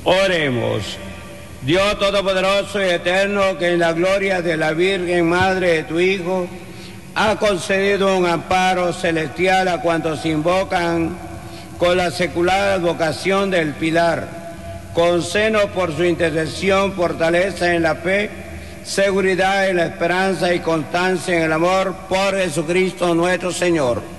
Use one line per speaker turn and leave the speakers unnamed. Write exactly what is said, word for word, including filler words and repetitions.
Oremos. Dios Todopoderoso y Eterno, que en la gloria de la Virgen Madre de tu Hijo ha concedido un amparo celestial a cuantos invocan con la secular advocación del Pilar. Concédenos por su intercesión fortaleza en la fe, seguridad en la esperanza y constancia en el amor por Jesucristo nuestro Señor.